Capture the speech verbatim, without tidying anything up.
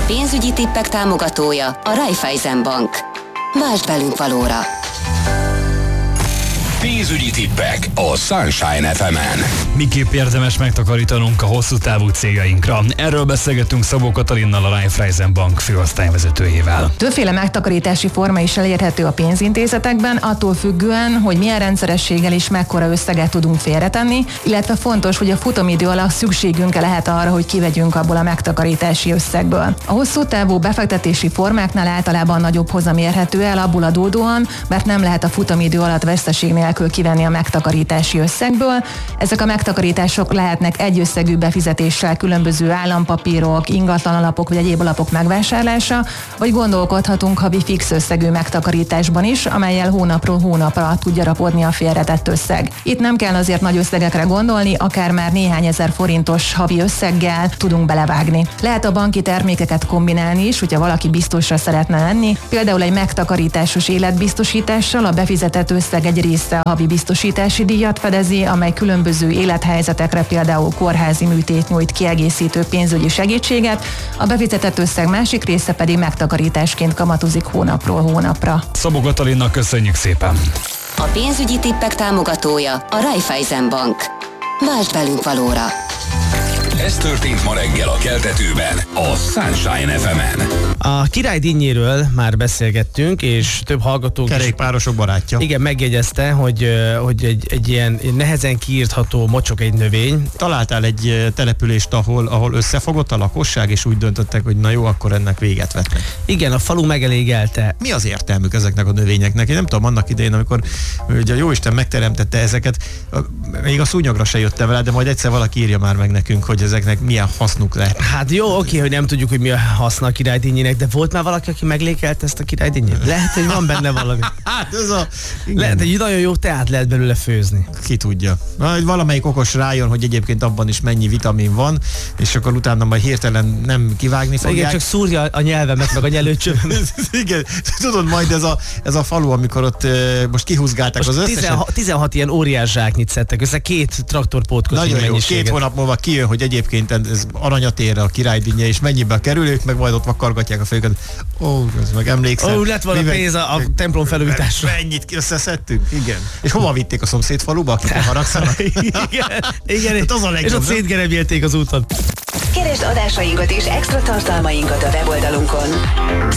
pénzügyi tippek támogatója a Raiffeisen Bank. Vásd velünk valóra! Pénzügyi tippek a Sunshine ef emen. Miképp érdemes megtakarítanunk a hosszú távú céljainkra? Erről beszélgetünk Szabó Katalinnal, a Raiffeisen Bank főosztályvezetőjével. Többféle megtakarítási forma is elérhető a pénzintézetekben, attól függően, hogy milyen rendszerességgel és mekkora összeget tudunk félretenni, illetve fontos, hogy a futamidő alatt szükségünk lehet arra, hogy kivegyünk abból a megtakarítási összegből. A hosszú távú befektetési formáknál általában nagyobb hozam érhető el abból adódóan, mert nem lehet a futamidő alatt veszteség nélkül kivenni a megtakarítási összegből. Ezek a megtakarítások lehetnek egyösszegű befizetéssel különböző állampapírok, ingatlan alapok vagy egyéb alapok megvásárlása, vagy gondolkodhatunk havi fix összegű megtakarításban is, amellyel hónapról hónapra tudja rapodni a félretett összeg. Itt nem kell azért nagy összegekre gondolni, akár már néhány ezer forintos havi összeggel tudunk belevágni. Lehet a banki termékeket kombinálni is, hogyha valaki biztosra szeretne lenni, például egy megtakarításos életbiztosítással a befizetett összeg egy része a havi biztosítási díjat fedezi, amely különböző élethelyzetekre, például kórházi műtét nyújt kiegészítő pénzügyi segítséget, a befizetett összeg másik része pedig megtakarításként kamatozik hónapról hónapra. Szabó Katalinnak köszönjük szépen! A pénzügyi tippek támogatója a Raiffeisen Bank. Vásd velünk valóra! Ez történt ma reggel a Keltetőben, a Sunshine ef emen. A király dinnyéről már beszélgettünk, és több hallgatók kerékpárosok barátja. Igen, megjegyezte, hogy, hogy egy, egy ilyen nehezen kiírtható mocsok egy növény. Találtál egy települést, ahol, ahol összefogott a lakosság, és úgy döntöttek, hogy na jó, akkor ennek véget vetnek. Igen, a falu megelégelte. Mi az értelmük ezeknek a növényeknek? Én nem tudom, annak idején, amikor ugye a Jóisten megteremtette ezeket, még a szúnyogra se jöttem vele, de majd egyszer valaki írja már meg nekünk, hogy ezeknek milyen hasznuk lehet. Hát jó, oké, hogy nem tudjuk, hogy mi a haszna a királydinnyinek, de volt már valaki, aki meglékelt ezt a királydinnyét? Lehet, hogy van benne valami. Hát ez a... Igen. Lehet, hogy nagyon jó teát lehet belőle főzni. Ki tudja. Majd valamelyik okos rájön, hogy egyébként abban is mennyi vitamin van, és akkor utána majd hirtelen nem kivágni fogják. Igen, csak szúrja a nyelvemet, meg a nyelőcsövemet. Igen, tudod, majd ez a, ez a falu, amikor ott uh, most kihúzgálták most az összeset. tizenhat, tizenhat ilyen óriás zsáknyit szedtek össze, két traktorpótkocsi nagyon mennyiséget. Jó, két hónap múlva kijön, hogy egyébként ez aranyatérre a királydinnye, és mennyibe kerül, ők meg majd ott vakargatják a fejüket. Ó, ez meg emlékszem. Ó, lett volna pénz a, a templom felújításra. Mennyit összeszedtünk? Igen. És hova vitték a szomszéd faluba, akik haragszanak? Igen, igen. Hát az a legjobb, és ott szétgerebélték az úton. Keresd adásainkat és extra tartalmainkat a weboldalunkon.